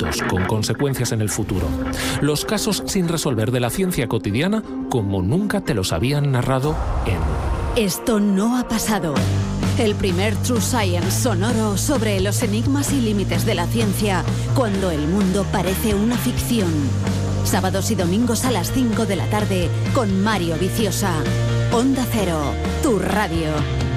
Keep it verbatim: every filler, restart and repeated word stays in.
muchos con consecuencias en el futuro. Los casos sin resolver de la ciencia cotidiana como nunca te los habían narrado en Esto no ha pasado. El primer True Science sonoro sobre los enigmas y límites de la ciencia cuando el mundo parece una ficción. Sábados y domingos a las cinco de la tarde con Mario Viciosa. Onda Cero, tu radio.